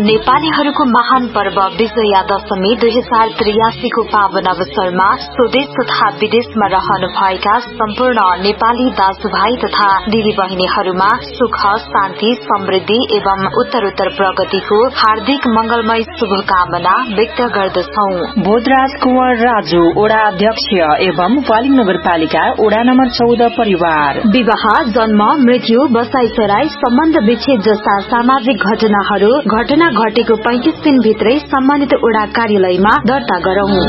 नेपालीहरूको महान पर्व विजया दशमी 2083 को पावन अवसरमा स्वदेश तथा विदेशमा रहनुभएका सम्पूर्ण नेपाली दाजुभाइ तथा दिदी बहिनीहरूमा सुख शान्ति समृद्धि एवं उत्तरोत्तर प्रगतिको हार्दिक मंगलमय शुभकामना व्यक्त गर्दछौ। बोधराज कुंवर राजु ओडा अध्यक्ष एवं वालिङ नगरपालिका ओडा नम्बर 14 परिवार। विवाह जन्म मृत्यु बसाइसराई सम्बन्ध विच्छेद जस्ता सामाजिक घटना घटेको 35 दिन भित्रै सम्बन्धित ओडा कार्यालयमा दर्ता गरौं।